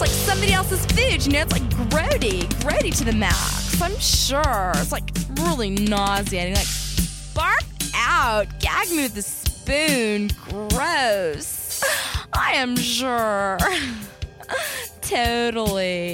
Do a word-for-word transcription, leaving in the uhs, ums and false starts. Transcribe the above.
like somebody else's food, you know? It's like grody, grody to the max, I'm sure. It's like really nauseating. Like, bark out, gag me with a spoon, gross. I am sure. Totally.